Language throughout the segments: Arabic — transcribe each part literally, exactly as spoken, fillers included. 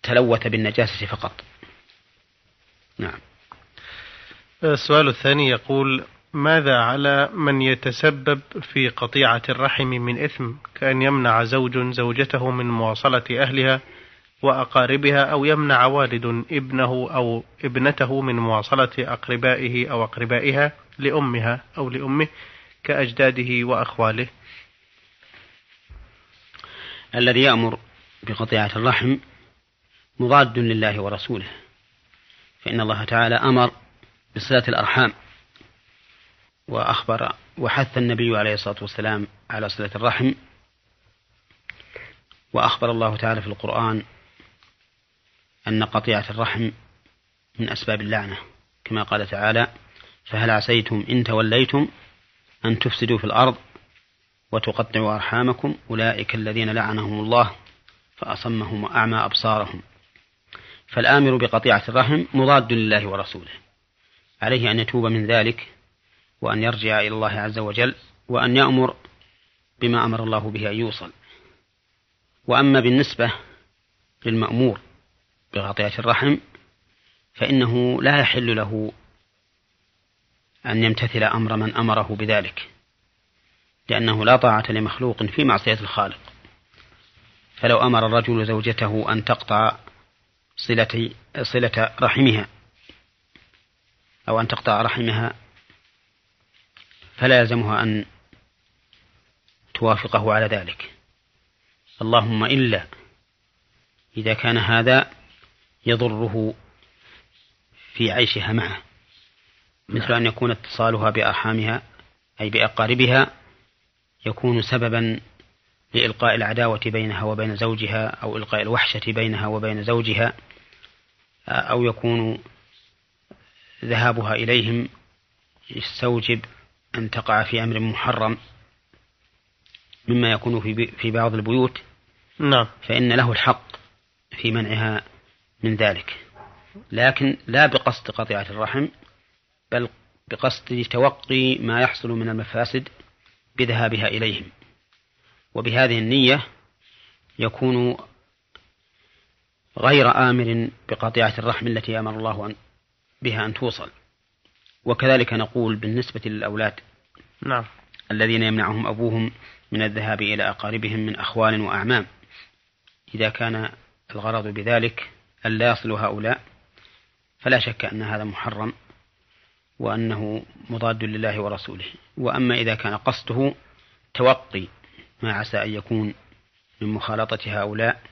تلوث بالنجاسة فقط. نعم. السؤال الثاني يقول: ماذا على من يتسبب في قطيعة الرحم من إثم، كأن يمنع زوج زوجته من مواصلة أهلها وأقاربها، أو يمنع والد ابنه أو ابنته من مواصلة أقربائه أو أقربائها لأمها أو لأمه كأجداده وأخواله؟ الذي يأمر بقطيعة الرحم مضاد لله ورسوله، فإن الله تعالى أمر بصلة الأرحام، وأخبر وحث النبي عليه الصلاة والسلام على صلة الرحم، وأخبر الله تعالى في القرآن أن قطيعة الرحم من أسباب اللعنة، كما قال تعالى: فهل عسيتم إن توليتم أن تفسدوا في الأرض وتقطعوا أرحامكم أولئك الذين لعنهم الله فأصمهم وأعمى أبصارهم. فالآمر بقطيعة الرحم مضاد لله ورسوله، عليه أن يتوب من ذلك وأن يرجع إلى الله عز وجل وأن يأمر بما أمر الله به أن يوصل. وأما بالنسبة للمأمور بقطيعة الرحم فإنه لا يحل له أن يمتثل أمر من أمره بذلك، لأنه لا طاعة لمخلوق في معصية الخالق. فلو أمر الرجل زوجته أن تقطع صلة, صلة رحمها أو أن تقطع رحمها فلا يلزمها أن توافقه على ذلك، اللهم إلا إذا كان هذا يضره في عيشها معه، مثل أن يكون اتصالها بأرحامها أي بأقاربها يكون سببا لإلقاء العداوة بينها وبين زوجها، أو إلقاء الوحشة بينها وبين زوجها، أو يكون ذهابها إليهم يستوجب أن تقع في أمر محرم مما يكون في بعض البيوت. نعم. فإن له الحق في منعها من ذلك، لكن لا بقصد قطيعة الرحم، بل بقصد توقي ما يحصل من المفاسد بذهابها إليهم. وبهذه النية يكون غير آمر بقطيعة الرحم التي أمر الله بها أن توصل. وكذلك نقول بالنسبة للأولاد نعم. الذين يمنعهم أبوهم من الذهاب إلى أقاربهم من أخوال وأعمام، إذا كان الغرض بذلك أن لا يصلوا هؤلاء فلا شك أن هذا محرم وأنه مضاد لله ورسوله. وأما إذا كان قصده توقي ما عسى أن يكون من مخالطة هؤلاء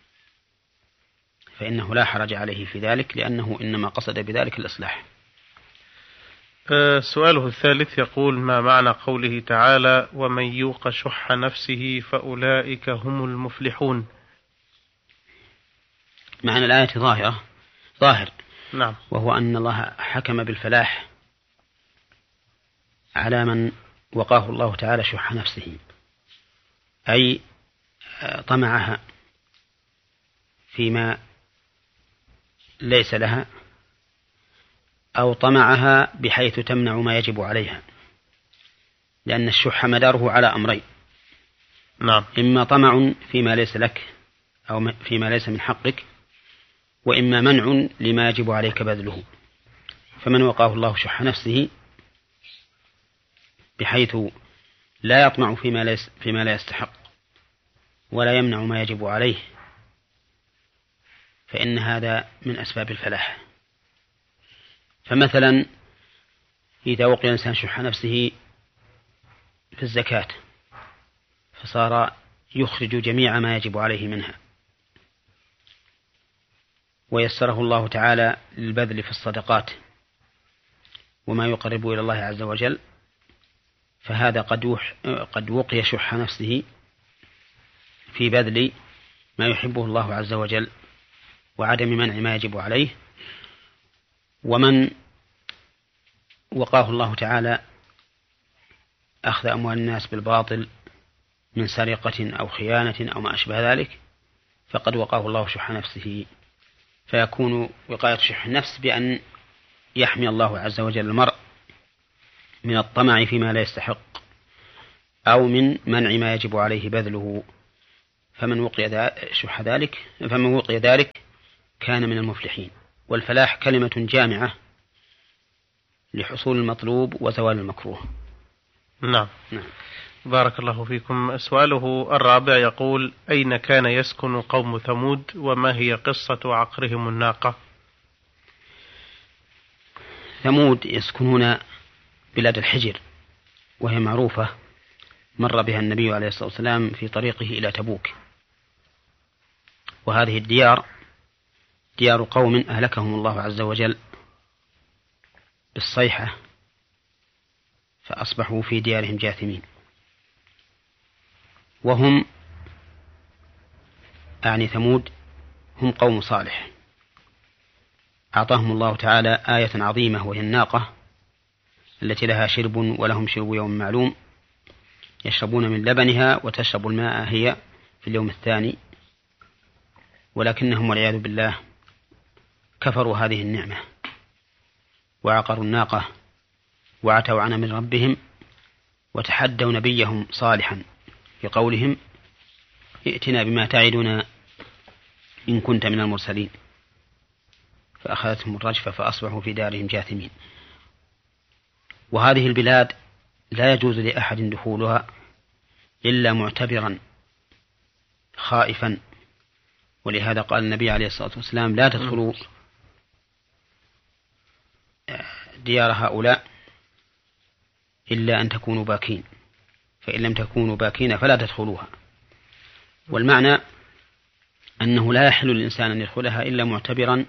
فإنه لا حرج عليه في ذلك، لأنه إنما قصد بذلك الإصلاح. أه سؤاله الثالث يقول: ما معنى قوله تعالى: ومن يوق شح نفسه فأولئك هم المفلحون؟ معنى الآية ظاهرة ظاهر نعم. وهو أن الله حكم بالفلاح على من وقاه الله تعالى شح نفسه، أي طمعها فيما ليس لها، أو طمعها بحيث تمنع ما يجب عليها، لأن الشح مداره على أمرين: نعم. إما طمع فيما ليس لك أو فيما ليس من حقك، وإما منع لما يجب عليك بذله. فمن وقاه الله شح نفسه بحيث لا يطمع فيما, ليس فيما لا يستحق ولا يمنع ما يجب عليه، فإن هذا من أسباب الفلاح. فمثلا إذا وقي الإنسان شح نفسه في الزكاة فصار يخرج جميع ما يجب عليه منها، ويسره الله تعالى للبذل في الصدقات وما يقرب إلى الله عز وجل، فهذا قد قد وقي شح نفسه في بذل ما يحبه الله عز وجل وعدم منع ما يجب عليه. ومن وقاه الله تعالى أخذ أموال الناس بالباطل من سرقة أو خيانة أو ما أشبه ذلك فقد وقاه الله شح نفسه، فيكون وقاية شح النفس بأن يحمي الله عز وجل المرء من الطمع فيما لا يستحق أو من منع ما يجب عليه بذله. فمن وقي شح ذلك فمن وقي ذلك كان من المفلحين. والفلاح كلمة جامعة لحصول المطلوب وزوال المكروه. نعم. نعم. بارك الله فيكم. سؤاله الرابع يقول: أين كان يسكن قوم ثمود وما هي قصة عقرهم الناقة؟ ثمود يسكنون بلاد الحجر، وهي معروفة، مر بها النبي عليه الصلاة والسلام في طريقه إلى تبوك. وهذه الديار ديار قوم أهلكهم الله عز وجل بالصيحة فأصبحوا في ديارهم جاثمين. وهم أعني ثمود هم قوم صالح، أعطاهم الله تعالى آية عظيمة وهي الناقة التي لها شرب ولهم شرب يوم معلوم، يشربون من لبنها وتشرب الماء هي في اليوم الثاني. ولكنهم والعياذ بالله كفروا هذه النعمة وعقروا الناقة وعتوا عن أمر ربهم وتحدوا نبيهم صالحا بقولهم: ائتنا بما تعدنا إن كنت من المرسلين. فأخذتهم الرجفة فأصبحوا في دارهم جاثمين. وهذه البلاد لا يجوز لأحد دخولها إلا معتبرا خائفا، ولهذا قال النبي عليه الصلاة والسلام: لا تدخلوا ديار هؤلاء إلا أن تكونوا باكين، فإن لم تكونوا باكين فلا تدخلوها. والمعنى أنه لا يحل للإنسان أن يدخلها إلا معتبرا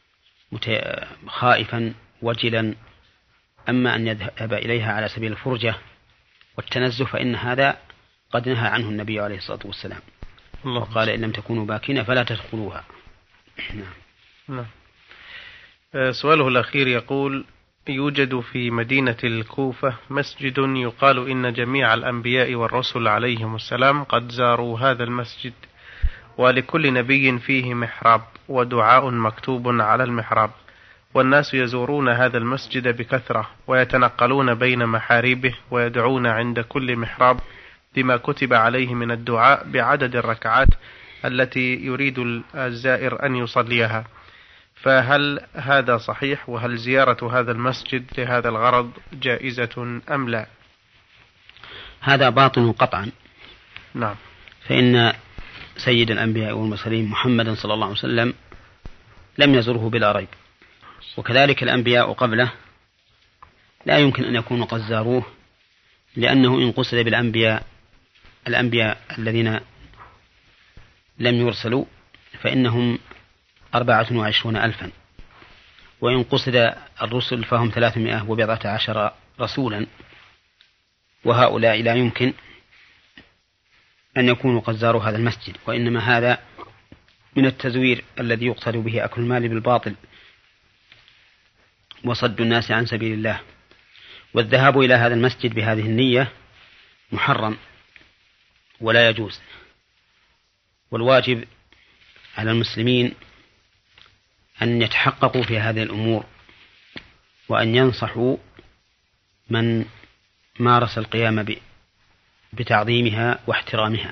خائفا وجلا. أما أن يذهب إليها على سبيل الفرجة والتنزه فإن هذا قد نهى عنه النبي عليه الصلاة والسلام، وقال: إن لم تكونوا باكين فلا تدخلوها. نعم. نعم. سؤاله الأخير يقول: يوجد في مدينة الكوفة مسجد يقال إن جميع الأنبياء والرسل عليهم السلام قد زاروا هذا المسجد، ولكل نبي فيه محراب ودعاء مكتوب على المحراب، والناس يزورون هذا المسجد بكثرة ويتنقلون بين محاريبه ويدعون عند كل محراب بما كتب عليه من الدعاء بعدد الركعات التي يريد الزائر أن يصليها، فهل هذا صحيح؟ وهل زيارة هذا المسجد لهذا الغرض جائزة أم لا؟ هذا باطل قطعا. نعم. فإن سيد الأنبياء والمرسلين محمدا صلى الله عليه وسلم لم يزره بلا ريب، وكذلك الأنبياء قبله لا يمكن أن يكونوا قد زاروه، لأنه إن قصد بالأنبياء الأنبياء الذين لم يرسلوا فإنهم أربعة وعشرون ألفا، وإن قصد الرسل فهم ثلاثمائة وبضعة عشر رسولا، وهؤلاء لا يمكن أن يكونوا قد زاروا هذا المسجد، وإنما هذا من التزوير الذي يقصد به أكل المال بالباطل وصد الناس عن سبيل الله. والذهاب إلى هذا المسجد بهذه النية محرم ولا يجوز. والواجب على المسلمين أن يتحققوا في هذه الأمور وأن ينصحوا من مارس القيام بتعظيمها واحترامها.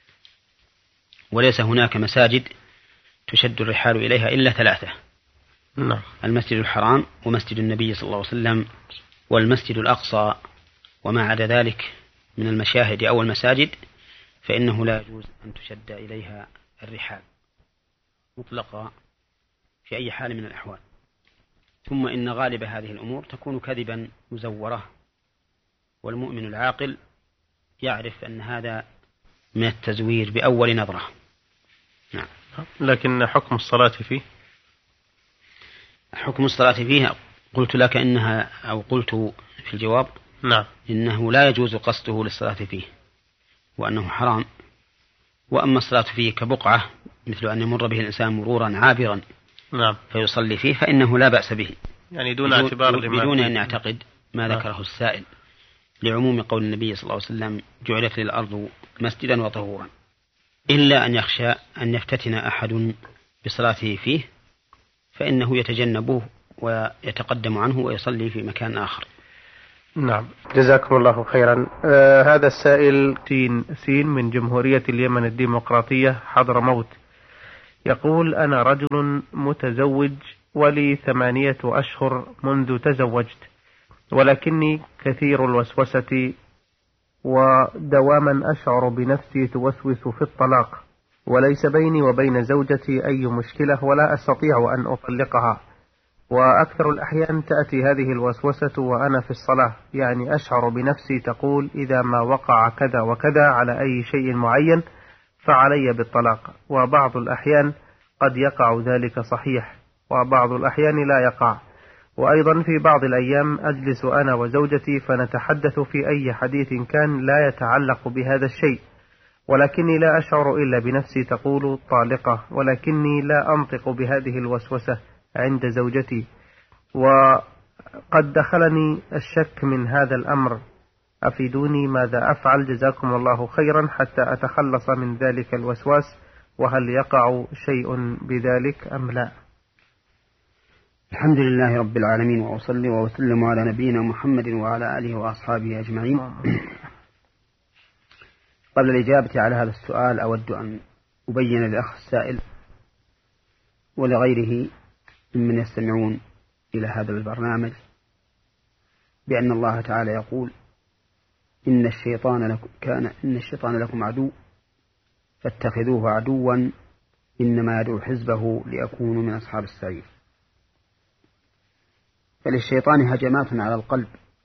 وليس هناك مساجد تشد الرحال إليها إلا ثلاثة: نعم. المسجد الحرام ومسجد النبي صلى الله عليه وسلم والمسجد الأقصى، وما عدا ذلك من المشاهد أو المساجد فإنه لا يجوز أن تشد إليها الرحال مطلقا في أي حال من الأحوال. ثم إن غالب هذه الأمور تكون كذبا مزورة، والمؤمن العاقل يعرف أن هذا من التزوير بأول نظرة. نعم. لكن حكم الصلاة فيه حكم الصلاة فيها قلت لك إنها أو قلت في الجواب نعم إنه لا يجوز قصده للصلاة فيه وأنه حرام. وأما الصلاة فيه كبقعة مثل أن يمر به الإنسان مرورا عابرا نعم فيصلي فيه فإنه لا بأس به، يعني دون اعتبار بدون أن يعتقد ما ذكره السائل، لعموم قول النبي صلى الله عليه وسلم: جعلت للأرض مسجدا وطهورا، إلا أن يخشى أن يفتتن أحد بصلاته فيه فإنه يتجنبه ويتقدم عنه ويصلي في مكان آخر. نعم. جزاكم الله خيرا. آه هذا السائل تين ثين من جمهورية اليمن الديمقراطية حضرموت يقول: أنا رجل متزوج ولي ثمانية أشهر منذ تزوجت، ولكني كثير الوسوسة ودواما أشعر بنفسي توسوس في الطلاق، وليس بيني وبين زوجتي أي مشكلة ولا أستطيع أن أطلقها، وأكثر الأحيان تأتي هذه الوسوسة وأنا في الصلاة، يعني أشعر بنفسي تقول إذا ما وقع كذا وكذا على أي شيء معين فعلي بالطلاق، وبعض الأحيان قد يقع ذلك صحيح وبعض الأحيان لا يقع. وأيضا في بعض الأيام أجلس أنا وزوجتي فنتحدث في أي حديث كان لا يتعلق بهذا الشيء، ولكني لا أشعر إلا بنفسي تقول طالقة، ولكني لا أنطق بهذه الوسوسة عند زوجتي، وقد دخلني الشك من هذا الأمر، أفيدوني ماذا أفعل جزاكم الله خيرا حتى أتخلص من ذلك الوسواس، وهل يقع شيء بذلك أم لا؟ الحمد لله رب العالمين، وأصلي وأسلم على نبينا محمد وعلى آله وأصحابه أجمعين. قبل الإجابة على هذا السؤال أود أن أبين للأخ السائل ولغيره ممن يستمعون إلى هذا البرنامج بأن الله تعالى يقول: إن الشيطان لكم كان إن الشيطان لكم عدو فاتخذوه عدوا إنما يدعو حزبه ليكونوا من أصحاب السعير. فللشيطان هجمات على القلب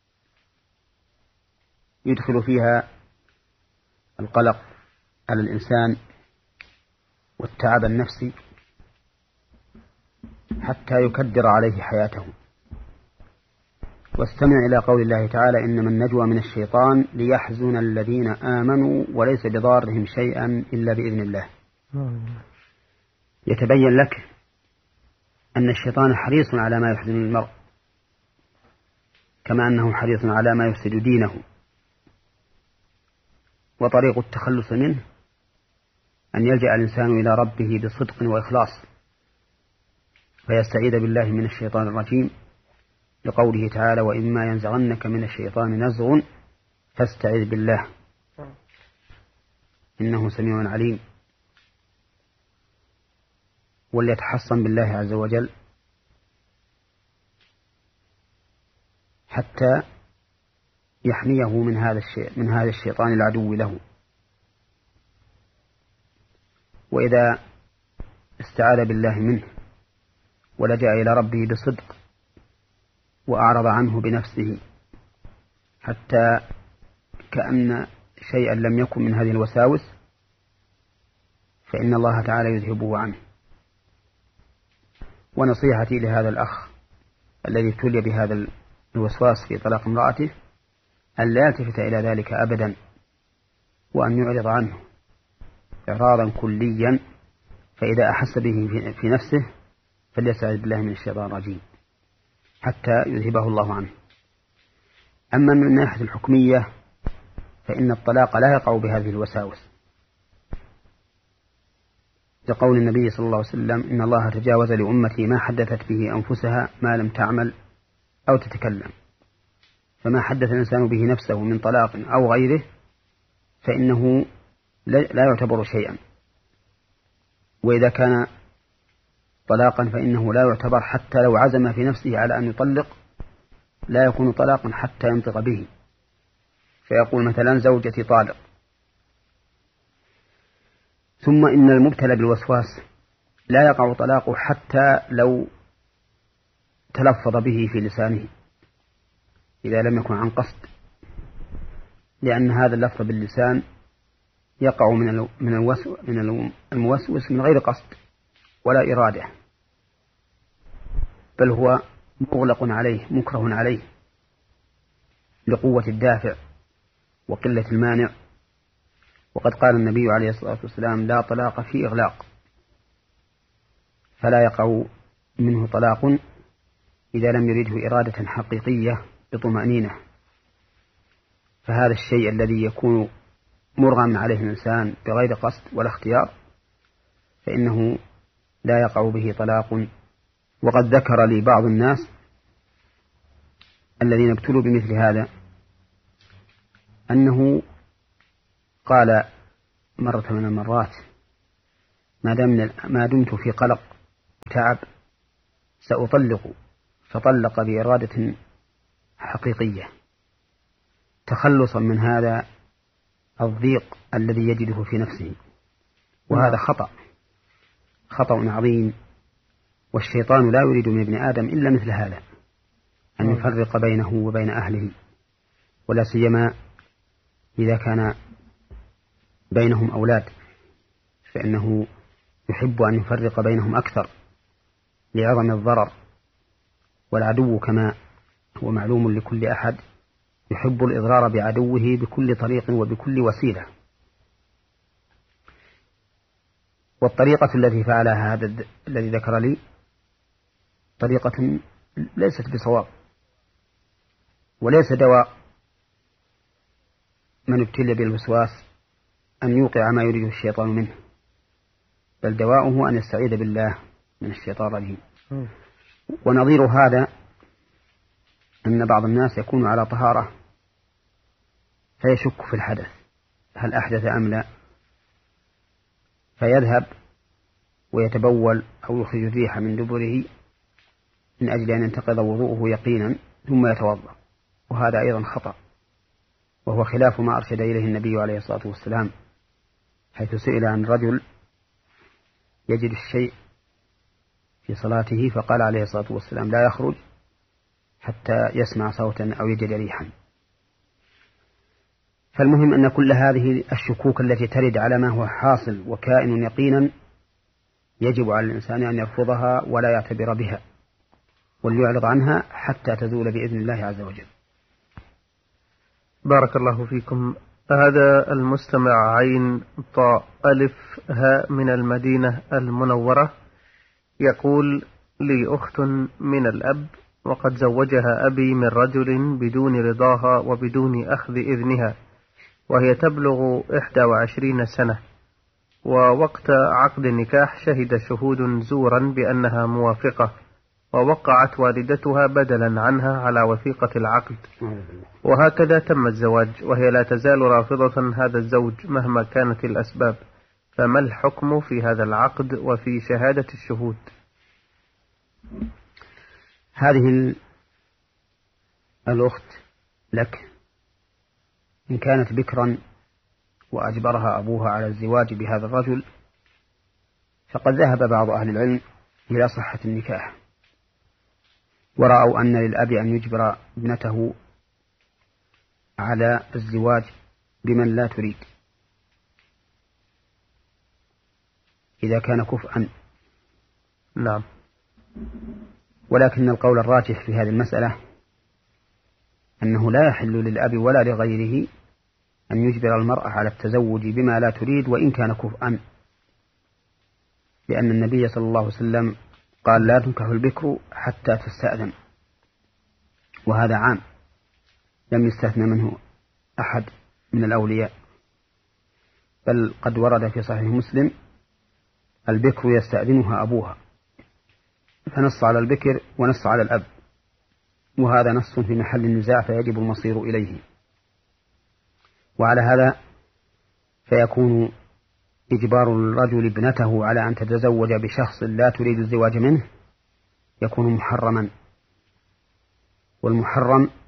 يدخل فيها القلق على الإنسان والتعب النفسي حتى يكدر عليه حياته. واستمع إلى قول الله تعالى: إنما النجوى من الشيطان ليحزن الذين آمنوا وليس بضارهم شيئا إلا بإذن الله. يتبين لك أن الشيطان حريص على ما يحزن المرء، كما أنه حريص على ما يفسد دينه. وطريق التخلص منه أن يلجأ الإنسان إلى ربه بصدق وإخلاص، فيستعيذ بالله من الشيطان الرجيم، لقوله تعالى: وإما ينزغنك من الشيطان نزغ فاستعذ بالله إنه سميع عليم. وليتحصن بالله عز وجل حتى يحميه من هذا الشيء من هذا الشيطان العدو له. وإذا استعاذ بالله منه ولجأ إلى ربه بصدق وأعرض عنه بنفسه حتى كأن شيئا لم يكن من هذه الوساوس، فإن الله تعالى يذهبه عنه. ونصيحتي لهذا الأخ الذي ابتلي بهذا الوسواس في طلاق امرأته أن لا يلتفت إلى ذلك أبدا، وأن يعرض عنه إعراضا كليا، فإذا أحس به في نفسه فليستعذ بالله من الشيطان الرجيم حتى يذهبه الله عنه. أما من الناحية الحكمية فإن الطلاق لا يقع بهذه الوساوس، لقول النبي صلى الله عليه وسلم: إن الله تجاوز لأمتي ما حدثت به أنفسها ما لم تعمل أو تتكلم. فما حدث الإنسان به نفسه من طلاق أو غيره فإنه لا يعتبر شيئا، وإذا كان طلاقا فإنه لا يعتبر حتى لو عزم في نفسه على أن يطلق، لا يكون طلاقا حتى ينطق به، فيقول مثلا: زوجتي طالق. ثم إن المبتلى بالوسواس لا يقع طلاقه حتى لو تلفظ به في لسانه إذا لم يكن عن قصد، لأن هذا اللفظ باللسان يقع من من الموسوس من غير قصد ولا إرادة، بل هو مغلق عليه مكره عليه لقوة الدافع وقلة المانع. وقد قال النبي عليه الصلاة والسلام: لا طلاق في إغلاق، فلا يقع منه طلاق إذا لم يريده إرادة حقيقية بطمأنينة. فهذا الشيء الذي يكون مرغما عليه الإنسان بغير قصد ولا اختيار فإنه لا يقع به طلاق. وقد ذكر لي بعض الناس الذين ابتلوا بمثل هذا أنه قال مرة من المرات ما دام ما دمت في قلق وتعب سأطلق، فطلق بإرادة حقيقية تخلصا من هذا الضيق الذي يجده في نفسه، وهذا خطأ خطأ عظيم. والشيطان لا يريد من ابن آدم إلا مثل هذا، أن يفرق بينه وبين أهله، ولا سيما إذا كان بينهم أولاد، فإنه يحب أن يفرق بينهم أكثر لعظم الضرر. والعدو كما هو معلوم لكل أحد يحب الإضرار بعدوه بكل طريق وبكل وسيلة. والطريقة التي فعلها هذا الذي ذكر لي طريقة ليست بصواب، وليس دواء من ابتلي بالوسواس أن يوقع ما يريد الشيطان منه، بل دواؤه أن يستعيذ بالله من الشيطان الرجيم. ونظير هذا أن بعض الناس يكون على طهارة فيشك في الحدث هل أحدث أم لا، فيذهب ويتبول أو يخرج الريح من دبره من أجل أن ينتقض وضوءه يقينا ثم يتوضأ، وهذا أيضا خطأ، وهو خلاف ما أرشد إليه النبي عليه الصلاة والسلام، حيث سئل عن رجل يجد الشيء في صلاته فقال عليه الصلاة والسلام لا يخرج حتى يسمع صوتا أو يجد ريحا. فالمهم أن كل هذه الشكوك التي ترد على ما هو حاصل وكائن يقينا يجب على الإنسان أن يرفضها ولا يعتبر بها، وليعرض عنها حتى تزول بإذن الله عز وجل. بارك الله فيكم. هذا المستمع عين طاء ألف هاء من المدينة المنورة يقول لي أخت من الأب، وقد زوجها أبي من رجل بدون رضاها وبدون أخذ إذنها، وهي تبلغ إحدى وعشرين سنة، ووقت عقد النكاح شهد شهود زورا بأنها موافقة، ووقعت والدتها بدلا عنها على وثيقة العقد، وهكذا تم الزواج، وهي لا تزال رافضة هذا الزوج مهما كانت الأسباب، فما الحكم في هذا العقد وفي شهادة الشهود؟ هذه الأخت لك إن كانت بكرا وأجبرها أبوها على الزواج بهذا الرجل، فقد ذهب بعض أهل العلم إلى صحة النكاح، ورأوا أن للأب أن يجبر ابنته على الزواج بمن لا تريد إذا كان كفءا. نعم. ولكن القول الراجح في هذه المسألة أنه لا يحل للأب ولا لغيره أن يجبر المرأة على التزوج بما لا تريد وإن كان كفءا، لأن النبي صلى الله عليه وسلم قال لا تنكح البكر حتى تستأذن، وهذا عام لم يستثنى منه أحد من الأولياء، بل قد ورد في صحيح مسلم البكر يستأذنها أبوها، فنص على البكر ونص على الأب، وهذا نص في محل النزاع فيجب المصير إليه. وعلى هذا فيكون إجبار الرجل ابنته على أن تتزوج بشخص لا تريد الزواج منه يكون محرما، والمحرم